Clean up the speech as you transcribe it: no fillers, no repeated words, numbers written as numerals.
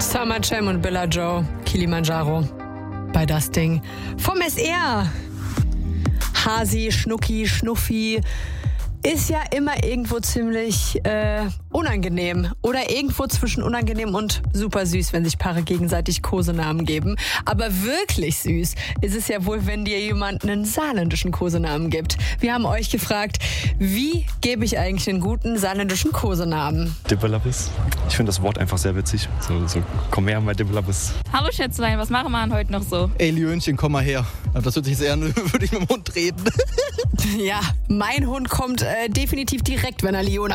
Summer Jam und Billa Joe, Kilimanjaro. Bei das Ding. Vom SR. Hasi, Schnucki, Schnuffi. Ist ja immer irgendwo ziemlich unangenehm. Oder irgendwo zwischen unangenehm und super süß, wenn sich Paare gegenseitig Kosenamen geben. Aber wirklich süß ist es ja wohl, wenn dir jemand einen saarländischen Kosenamen gibt. Wir haben euch gefragt, wie gebe ich eigentlich einen guten saarländischen Kosenamen? Dibbelabbes. Ich finde das Wort einfach sehr witzig. So komm her, mein Dibbelabbes. Hallo Schätzlein, was machen wir denn heute noch so? Ey, Liönchen, komm mal her. Das hört sich sehr an, würde ich mit dem Hund reden. Ja, mein Hund kommt definitiv direkt, wenn er Leona